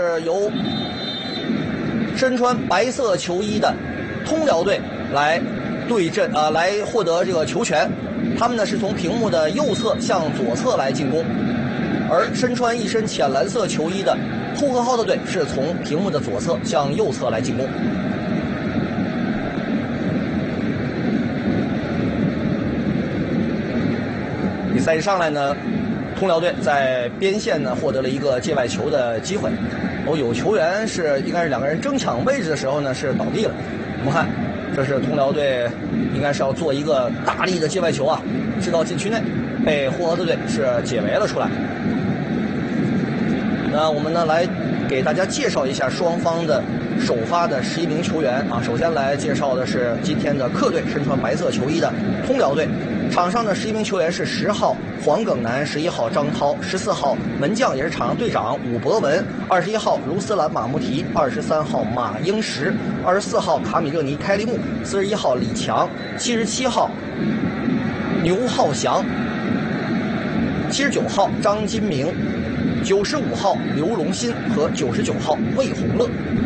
是由身穿白色球衣的通辽队来对阵来获得这个球权。他们呢是从屏幕的右侧向左侧来进攻，而身穿一身浅蓝色球衣的呼和浩特队是从屏幕的左侧向右侧来进攻。比赛一上来呢，通辽队在边线呢获得了一个界外球的机会，有球员应该是两个人争抢位置的时候呢是倒地了。我们看，这是通辽队应该是要做一个大力的界外球啊，直到禁区内，被呼和浩特队是解围了出来。那我们呢来给大家介绍一下双方的首发的11名球员啊。首先来介绍的是今天的客队，身穿白色球衣的通辽队。场上的11名球员是10号黄耿南、11号张涛、14号门将也是场上队长武博文、21号卢斯兰马穆提、23号马英石、24号卡米热尼开利木、41号李强、77号牛浩翔、79号张金明、95号刘荣新和99号魏宏乐。